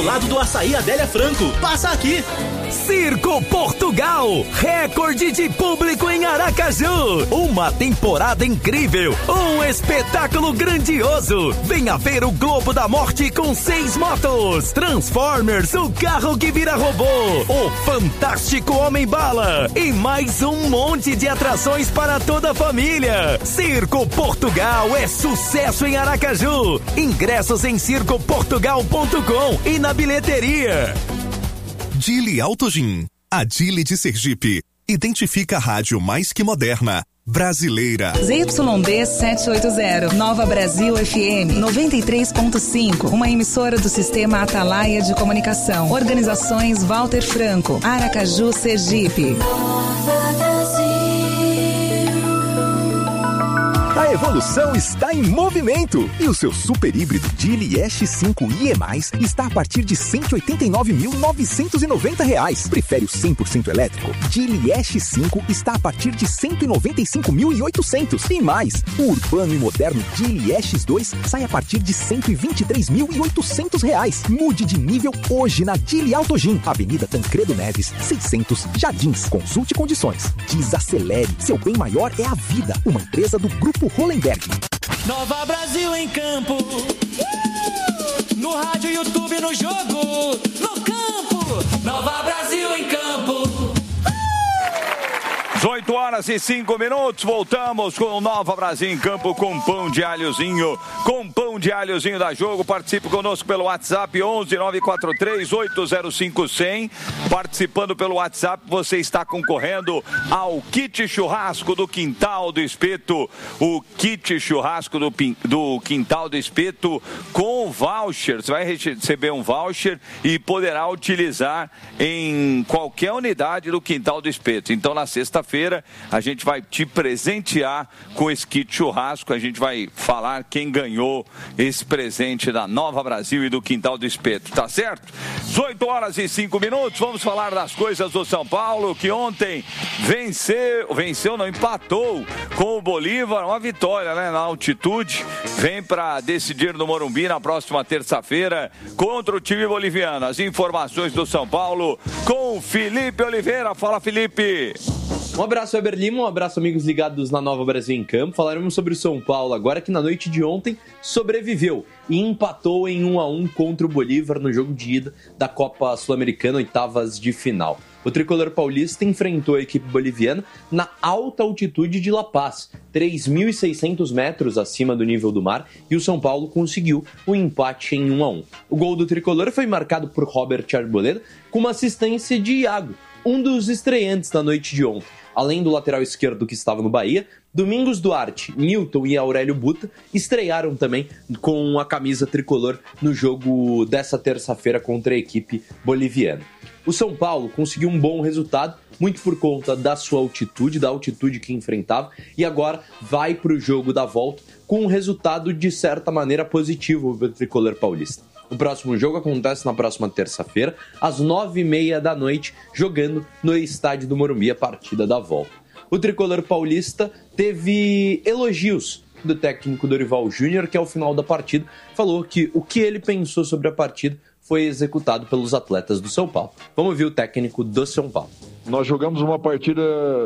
lado do Açaí Adélia Franco. Passa aqui. Circo Portugal, recorde de público em Aracaju. Uma temporada incrível, um espetáculo grandioso. Venha ver o Globo da Morte com 6 motos, Transformers, o carro que vira robô, o Fantástico Homem-Bala e mais um monte de atrações para toda a família. Circo Portugal é sucesso em Aracaju. Ingressos em circoportugal.com e na bilheteria. Dili Autogin, a Dili de Sergipe, identifica a rádio mais que moderna, brasileira. ZYB 780, Nova Brasil FM 93.5, uma emissora do Sistema Atalaia de Comunicação. Organizações Walter Franco, Aracaju, Sergipe. A evolução está em movimento e o seu super híbrido Geely EX5 IE+, está a partir de R$ 189.990. Prefere o 100% elétrico? Geely EX5 está a partir de R$ 195.800. E mais, o urbano e moderno Geely EX2 sai a partir de R$ 123.800. Mude de nível hoje na Geely Autogin, Avenida Tancredo Neves, 600 Jardins. Consulte condições. Desacelere. Seu bem maior é a vida. Uma empresa do Grupo Hollenberg. Nova Brasil em campo. No rádio, YouTube, no jogo, no campo. Nova Brasil em campo. 18h05, voltamos com o Nova Brasil em campo com pão de alhozinho. Com pão de alhozinho da Jogo, participe conosco pelo WhatsApp 11-943-805-100. Participando pelo WhatsApp, você está concorrendo ao kit churrasco do Quintal do Espeto. O kit churrasco do Quintal do Espeto com voucher. Você vai receber um voucher e poderá utilizar em qualquer unidade do Quintal do Espeto. Então, na sexta-feira, a gente vai te presentear com esse kit churrasco. A gente vai falar quem ganhou esse presente da Nova Brasil e do Quintal do Espeto, tá certo? 18h05, vamos falar das coisas do São Paulo, que ontem empatou com o Bolívar, uma vitória, né, na altitude. Vem para decidir no Morumbi na próxima terça-feira contra o time boliviano. As informações do São Paulo com o Felipe Oliveira. Fala, Felipe. Um abraço, Weber Lima, um abraço, amigos ligados na Nova Brasil em Campo. Falaremos sobre o São Paulo agora, que na noite de ontem sobreviveu e empatou em 1-1 contra o Bolívar no jogo de ida da Copa Sul-Americana, oitavas de final. O tricolor paulista enfrentou a equipe boliviana na alta altitude de La Paz, 3.600 metros acima do nível do mar, e o São Paulo conseguiu o empate em 1-1. O gol do tricolor foi marcado por Robert Arboleda com uma assistência de Iago, um dos estreantes na noite de ontem. Além do lateral esquerdo que estava no Bahia, Domingos Duarte, Newton e Aurélio Buta estrearam também com a camisa tricolor no jogo dessa terça-feira contra a equipe boliviana. O São Paulo conseguiu um bom resultado, muito por conta da sua altitude, da altitude que enfrentava, e agora vai para o jogo da volta com um resultado de certa maneira positivo para o tricolor paulista. O próximo jogo acontece na próxima terça-feira, às 9h30 da noite, jogando no estádio do Morumbi, a partida da volta. O tricolor paulista teve elogios do técnico Dorival Júnior, que ao final da partida falou que o que ele pensou sobre a partida foi executado pelos atletas do São Paulo. Vamos ver o técnico do São Paulo. Nós jogamos uma partida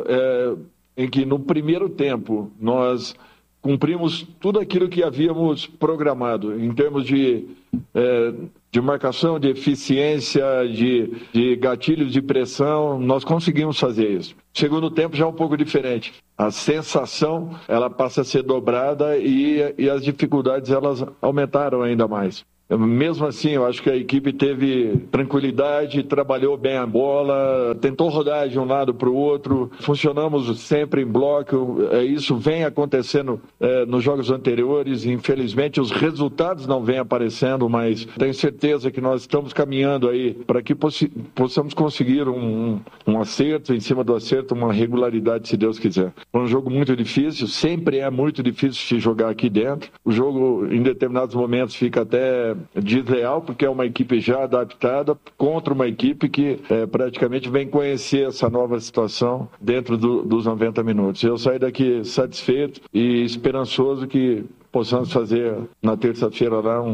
em que no primeiro tempo nós cumprimos tudo aquilo que havíamos programado em termos de marcação, de eficiência, de gatilhos de pressão. Nós conseguimos fazer isso. Segundo tempo já é um pouco diferente. A sensação ela passa a ser dobrada e as dificuldades elas aumentaram ainda mais. Mesmo assim, eu acho que a equipe teve tranquilidade, trabalhou bem a bola, tentou rodar de um lado para o outro, funcionamos sempre em bloco. Isso vem acontecendo nos jogos anteriores. Infelizmente, os resultados não vêm aparecendo, mas tenho certeza que nós estamos caminhando aí para que possamos conseguir um acerto, em cima do acerto, uma regularidade, se Deus quiser. Foi um jogo muito difícil, sempre é muito difícil de jogar aqui dentro. O jogo, em determinados momentos, fica até desleal, porque é uma equipe já adaptada contra uma equipe que praticamente vem conhecer essa nova situação dentro dos 90 minutos. Eu saio daqui satisfeito e esperançoso que possamos fazer na terça-feira lá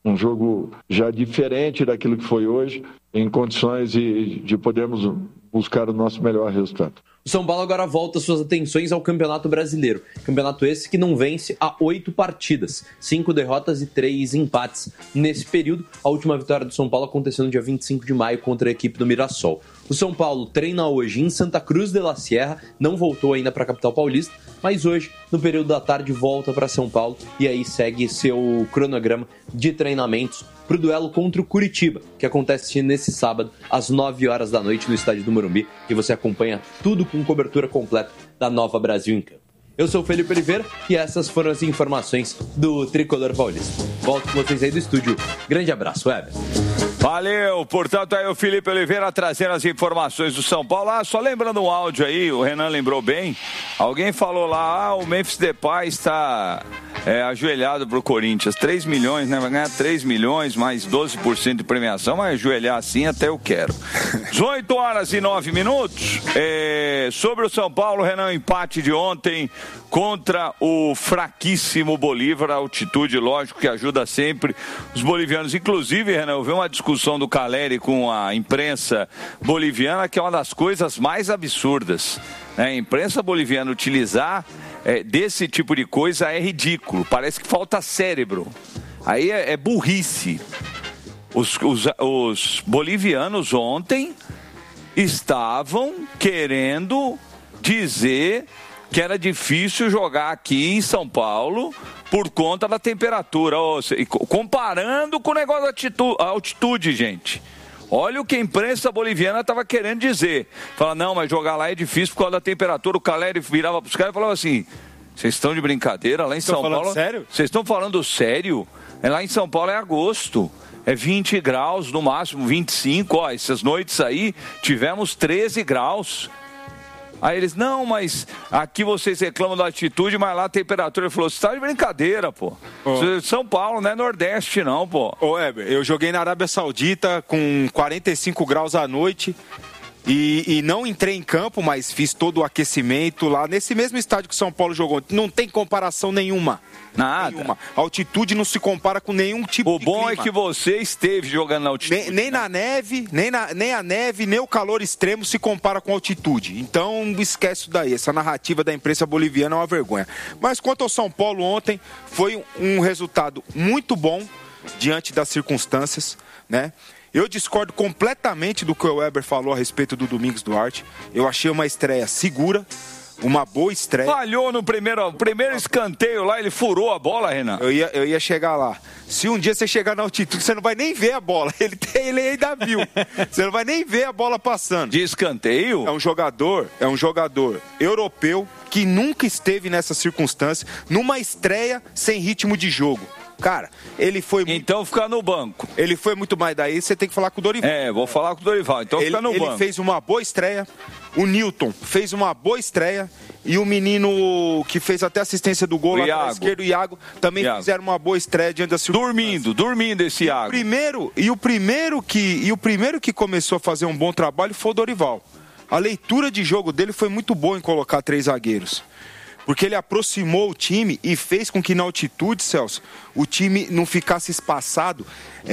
um jogo já diferente daquilo que foi hoje, em condições de podermos buscar o nosso melhor resultado. O São Paulo agora volta suas atenções ao Campeonato Brasileiro. Campeonato esse que não vence há 8 partidas, 5 derrotas e 3 empates. Nesse período, a última vitória do São Paulo aconteceu no dia 25 de maio contra a equipe do Mirassol. O São Paulo treina hoje em Santa Cruz de la Sierra, não voltou ainda para a capital paulista, mas hoje, no período da tarde, volta para São Paulo e aí segue seu cronograma de treinamentos para o duelo contra o Curitiba, que acontece nesse sábado, às 9 horas da noite, no estádio do Morumbi, e você acompanha tudo com cobertura completa da Nova Brasil em Campo. Eu sou o Felipe Oliveira e essas foram as informações do Tricolor Paulista. Volto com vocês aí do estúdio. Grande abraço, Weber. Valeu, portanto, aí o Felipe Oliveira trazendo as informações do São Paulo. Só lembrando um áudio aí, o Renan lembrou bem. Alguém falou lá, o Memphis Depay está ajoelhado pro Corinthians. 3 milhões, né? Vai ganhar 3 milhões, mais 12% de premiação, mas ajoelhar assim até eu quero. 18 horas e 9 minutos. Sobre o São Paulo, Renan, empate de ontem contra o fraquíssimo Bolívar. A altitude, lógico, que ajuda sempre os bolivianos. Inclusive, Renan, eu vi uma discussão do Caleri com a imprensa boliviana, que é uma das coisas mais absurdas. A imprensa boliviana utilizar desse tipo de coisa é ridículo. Parece que falta cérebro. Aí é burrice. Os bolivianos ontem estavam querendo dizer que era difícil jogar aqui em São Paulo por conta da temperatura. Comparando com o negócio da altitude, gente. Olha o que a imprensa boliviana estava querendo dizer. Fala, não, mas jogar lá é difícil por causa da temperatura. O Caleri virava para os caras e falava assim, vocês estão de brincadeira? Lá em São Paulo... Sério? Vocês estão falando sério? Lá em São Paulo é agosto. É 20 graus, no máximo 25. Essas noites aí tivemos 13 graus. Aí eles, não, mas aqui vocês reclamam da altitude, mas lá a temperatura... Ele falou, você tá de brincadeira, pô. São Paulo, não é Nordeste, não, pô. Weber, eu joguei na Arábia Saudita com 45 graus à noite e não entrei em campo, mas fiz todo o aquecimento lá nesse mesmo estádio que o São Paulo jogou. Não tem comparação nenhuma. Nada. Nenhuma. A altitude não se compara com nenhum tipo de clima. O bom é que você esteve jogando na altitude. Nem na neve, nem a neve, nem o calor extremo se compara com a altitude. Então, esquece isso daí. Essa narrativa da imprensa boliviana é uma vergonha. Mas quanto ao São Paulo ontem, foi um resultado muito bom diante das circunstâncias, né? Eu discordo completamente do que o Weber falou a respeito do Domingos Duarte. Eu achei uma estreia segura, uma boa estreia. Falhou no primeiro escanteio lá, ele furou a bola, Renan. Eu ia chegar lá. Se um dia você chegar na altitude, você não vai nem ver a bola. Ele ainda viu. Você não vai nem ver a bola passando. De escanteio? É um jogador europeu que nunca esteve nessa circunstância, numa estreia sem ritmo de jogo. Cara, ele foi... Então fica no banco. Ele foi muito mais daí, você tem que falar com o Dorival. Vou falar com o Dorival, então fica no banco. Ele fez uma boa estreia, o Newton fez uma boa estreia e o menino que fez até assistência do gol lá esquerdo, o Iago, também fizeram uma boa estreia diante da circunstância. Dormindo esse Iago. O primeiro que começou a fazer um bom trabalho foi o Dorival. A leitura de jogo dele foi muito boa em colocar 3 zagueiros. Porque ele aproximou o time e fez com que na altitude, Celso, o time não ficasse espaçado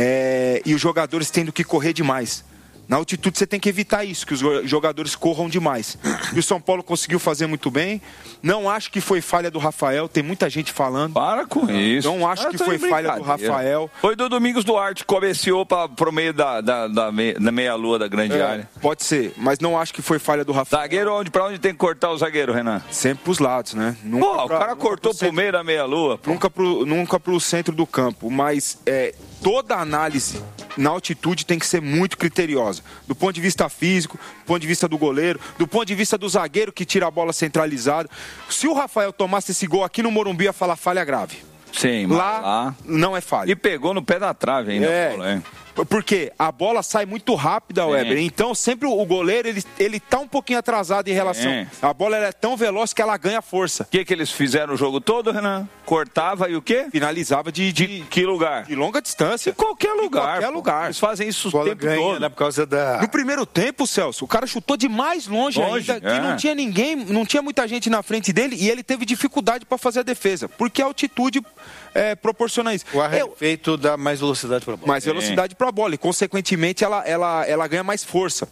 e os jogadores tendo que correr demais. Na altitude você tem que evitar isso, que os jogadores corram demais. E o São Paulo conseguiu fazer muito bem. Não acho que foi falha do Rafael, tem muita gente falando. Para com isso. Não acho que foi falha do Rafael. Foi do Domingos Duarte, cabeceou pro meio da meia-lua da grande área. Pode ser, mas não acho que foi falha do Rafael. Zagueiro, pra onde tem que cortar o zagueiro, Renan? Sempre pros lados, né? O cara cortou pro meio da meia-lua. Nunca pro centro do campo, mas toda análise na altitude tem que ser muito criteriosa. Do ponto de vista físico, do ponto de vista do goleiro, do ponto de vista do zagueiro que tira a bola centralizada. Se o Rafael tomasse esse gol aqui no Morumbi, ia falar falha grave. Sim, lá não é falha. E pegou no pé da trave ainda. Porque a bola sai muito rápida, Weber. Então, sempre o goleiro, ele tá um pouquinho atrasado em relação... A bola ela é tão veloz que ela ganha força. O que eles fizeram o jogo todo, Renan? Cortava e o quê? Finalizava de que lugar? De longa distância. Em qualquer lugar. Eles fazem isso o tempo todo. Né, por causa da... No primeiro tempo, Celso, o cara chutou de mais longe ainda, que não tinha ninguém, não tinha muita gente na frente dele e ele teve dificuldade para fazer a defesa, porque a altitude proporciona isso. O efeito dá mais velocidade para a bola. Mais velocidade para a bola e, consequentemente, ela ganha mais força.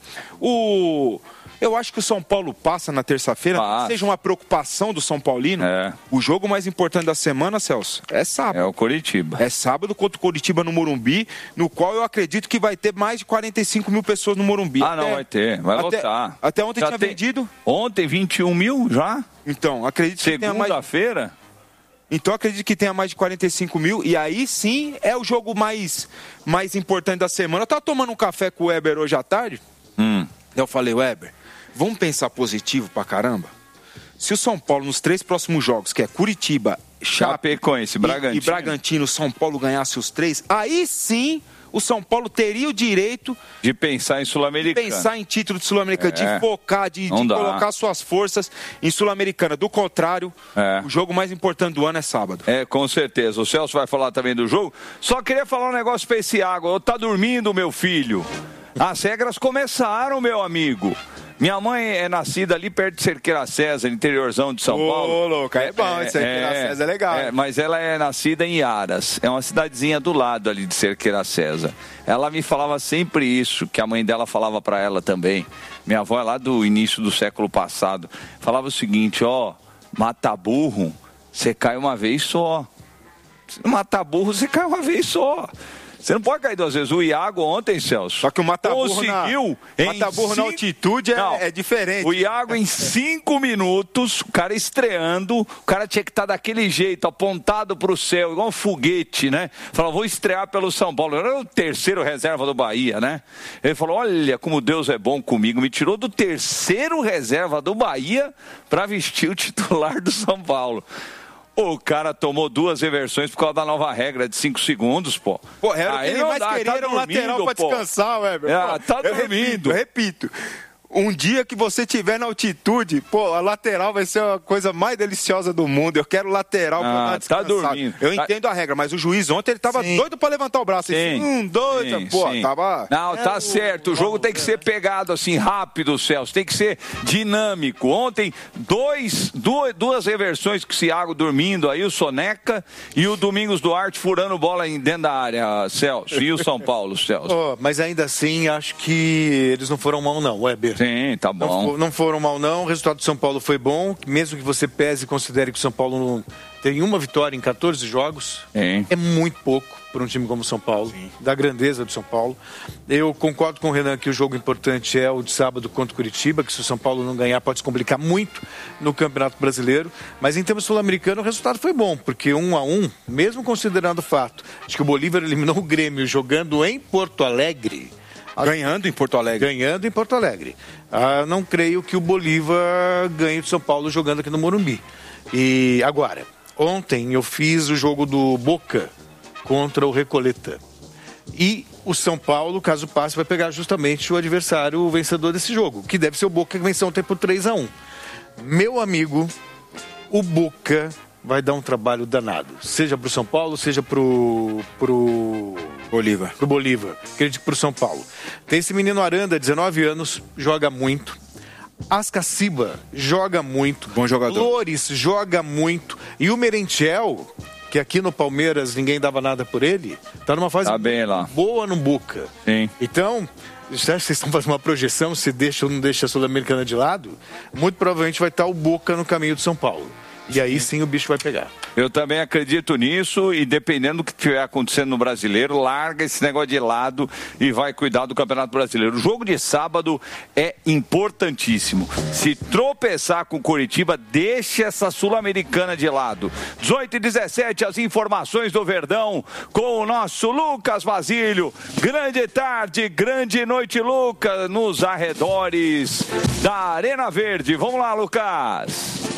Eu acho que o São Paulo passa na terça-feira, seja uma preocupação do São Paulino. O jogo mais importante da semana, Celso, é sábado. É o Coritiba. É sábado contra o Coritiba no Morumbi, no qual eu acredito que vai ter mais de 45 mil pessoas no Morumbi. Não vai ter, vai lotar. Até ontem tinha vendido. Ontem, 21 mil já? Então, acredito que tenha mais... Segunda-feira? Então, acredito que tenha mais de 45 mil. E aí, sim, é o jogo mais importante da semana. Eu tava tomando um café com o Weber hoje à tarde. Eu falei, Weber, vamos pensar positivo pra caramba? Se o São Paulo, nos 3 próximos jogos, que é Curitiba, Chapecoense, e Bragantino, São Paulo ganhasse os 3, aí sim o São Paulo teria o direito de pensar em Sul-Americana. De pensar em título de Sul-Americana, de focar, de colocar suas forças em Sul-Americana. Do contrário, o jogo mais importante do ano é sábado. Com certeza. O Celso vai falar também do jogo. Só queria falar um negócio pra esse água. Tá dormindo, meu filho? As regras começaram, meu amigo. Minha mãe é nascida ali perto de Cerqueira César, interiorzão de São Paulo. Ô, louco, é bom, Cerqueira César é legal. Mas ela é nascida em Aras, é uma cidadezinha do lado ali de Cerqueira César. Ela me falava sempre isso, que a mãe dela falava pra ela também. Minha avó é lá do início do século passado. Falava o seguinte, mata burro, você cai uma vez só. Se matar burro, você cai uma vez só. Você não pode cair 2 vezes. O Iago ontem, Celso, só que o mata-burro conseguiu na altitude é diferente. O Iago em 5 minutos, o cara estreando, o cara tinha que estar daquele jeito, apontado para o céu, igual um foguete, né? Falou, vou estrear pelo São Paulo. Era o 3º reserva do Bahia, né? Ele falou, olha como Deus é bom comigo. Me tirou do 3º reserva do Bahia para vestir o titular do São Paulo. O cara tomou 2 reversões por causa da nova regra de 5 segundos, pô. Era o que ele mais queria, era um lateral pra descansar, Weber. Tá dormindo. Eu repito. Um dia que você estiver na altitude, a lateral vai ser a coisa mais deliciosa do mundo. Eu quero lateral pra dar descansado. Tá dormindo. Eu entendo a regra, mas o juiz ontem ele tava doido pra levantar o braço. Tava... Não, tá certo. O jogo tem que ser pegado assim, rápido, Celso. Tem que ser dinâmico. Ontem, 2 reversões com o Thiago dormindo aí, o Soneca e o Domingos Duarte furando bola dentro da área, Celso. E o São Paulo, Celso. Mas ainda assim, acho que eles não foram mal não, Weber. Sim, tá bom. Não foram mal não, o resultado do São Paulo foi bom, mesmo que você pese e considere que o São Paulo tem uma vitória em 14 jogos, é muito pouco para um time como o São Paulo, da grandeza do São Paulo. Eu concordo com o Renan que o jogo importante é o de sábado contra o Curitiba, que se o São Paulo não ganhar pode se complicar muito no Campeonato Brasileiro, mas em termos sul-americanos o resultado foi bom, porque 1-1, mesmo considerando o fato de que o Bolívar eliminou o Grêmio jogando em Porto Alegre, Ganhando em Porto Alegre. Não creio que o Bolívar ganhe do São Paulo jogando aqui no Morumbi. E agora, ontem eu fiz o jogo do Boca contra o Recoleta. E o São Paulo, caso passe, vai pegar justamente o adversário, o vencedor desse jogo, que deve ser o Boca, que venceu ontem por 3-1. Meu amigo, o Boca vai dar um trabalho danado. Seja pro São Paulo, seja pro Bolívar. Pro Bolívar. Acredito que pro São Paulo. Tem esse menino Aranda, 19 anos, joga muito. Ascaciba joga muito. Bom jogador. Flores joga muito. E o Merentiel, que aqui no Palmeiras ninguém dava nada por ele, tá numa fase bem lá. Boa no Boca. Sim. Então, vocês estão fazendo uma projeção, se deixa ou não deixa a Sul-Americana de lado, muito provavelmente vai estar o Boca no caminho do São Paulo. E aí sim o bicho vai pegar. Eu também acredito nisso e dependendo do que estiver acontecendo no Brasileiro, larga esse negócio de lado e vai cuidar do Campeonato Brasileiro. O jogo de sábado é importantíssimo. Se tropeçar com o Coritiba, deixa essa Sul-Americana de lado. 18h17, as informações do Verdão com o nosso Lucas Basílio. Grande tarde, grande noite, Lucas, nos arredores da Arena Verde. Vamos lá, Lucas.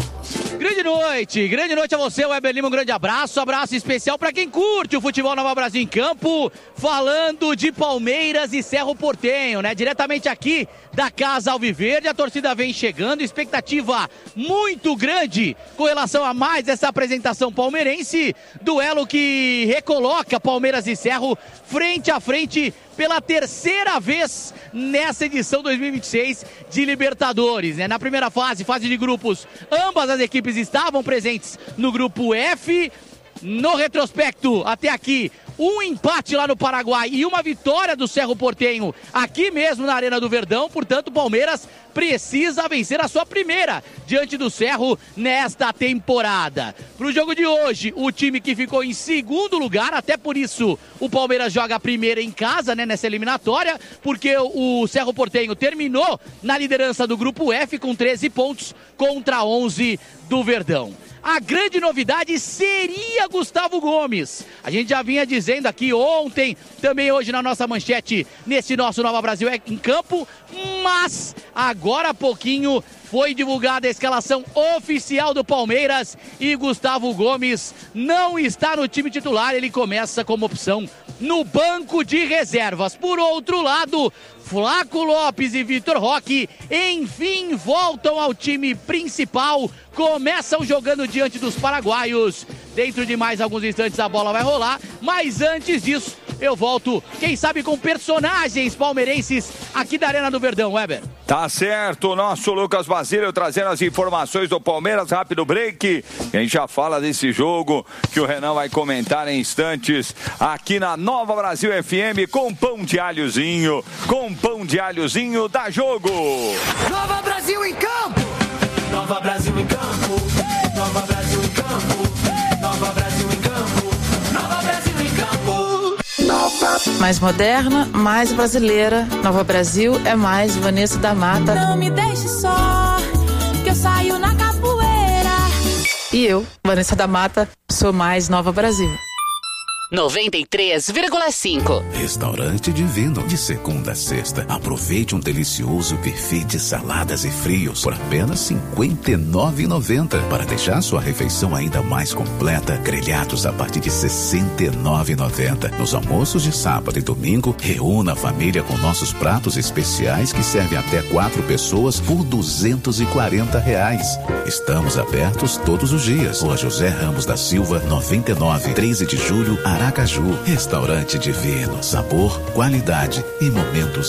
Grande noite a você, Weber Lima, um grande abraço especial para quem curte o futebol Nova Brasil em Campo, falando de Palmeiras e Cerro Porteño, né? Diretamente aqui da Casa Alviverde, a torcida vem chegando, expectativa muito grande com relação a mais essa apresentação palmeirense, duelo que recoloca Palmeiras e Cerro frente a frente pela terceira vez nessa edição 2026 de Libertadores, né? Na primeira fase de grupos, ambas as equipes estavam presentes no grupo F. No retrospecto, até aqui, um empate lá no Paraguai e uma vitória do Cerro Porteño aqui mesmo na Arena do Verdão. Portanto, o Palmeiras precisa vencer a sua primeira diante do Cerro nesta temporada. Para o jogo de hoje, o time que ficou em segundo lugar, até por isso o Palmeiras joga a primeira em casa, né, nessa eliminatória, porque o Cerro Porteño terminou na liderança do grupo F com 13 pontos contra 11 do Verdão. A grande novidade seria Gustavo Gomes. A gente já vinha dizendo aqui ontem, também hoje na nossa manchete, nesse nosso Nova Brasil em Campo, mas agora há pouquinho foi divulgada a escalação oficial do Palmeiras e Gustavo Gomes não está no time titular, ele começa como opção no banco de reservas. Por outro lado, Flaco Lopes e Vitor Roque, enfim, voltam ao time principal, começam jogando diante dos paraguaios. Dentro de mais alguns instantes a bola vai rolar, mas antes disso, eu volto, quem sabe com personagens palmeirenses aqui da Arena do Verdão, Weber. Tá certo, o nosso Lucas Basílio trazendo as informações do Palmeiras, rápido break. A gente já fala desse jogo que o Renan vai comentar em instantes aqui na Nova Brasil FM com pão de alhozinho, dá jogo. Nova Brasil em Campo! Nova Brasil em Campo! Nova Brasil em Campo! Nova Brasil em Campo! Nova Brasil em Campo! Mais moderna, mais brasileira. Nova Brasil é mais Vanessa da Mata. Não me deixe só, que eu saio na capoeira. E eu, Vanessa da Mata, sou mais Nova Brasil. 93,5. Restaurante Divino, de segunda a sexta. Aproveite um delicioso buffet de saladas e frios por apenas R$ 59,90. Para deixar sua refeição ainda mais completa, grelhados a partir de R$ 69,90. Nos almoços de sábado e domingo, reúna a família com nossos pratos especiais que servem até 4 pessoas por R$ 240. Estamos abertos todos os dias. Rua José Ramos da Silva, 99, 13 de julho, Aracaju. Restaurante Divino, sabor, qualidade e momentos